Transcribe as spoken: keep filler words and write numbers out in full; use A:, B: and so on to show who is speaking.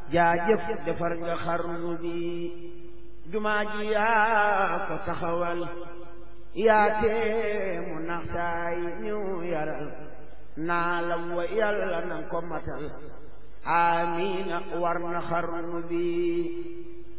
A: jaajëf defar nga xarnu bi jumaa ji yaa ko taxawal yaa tee mu naxtaay ñu yaral naalam wa yàlla nan ko matal amiina war na xarnu bi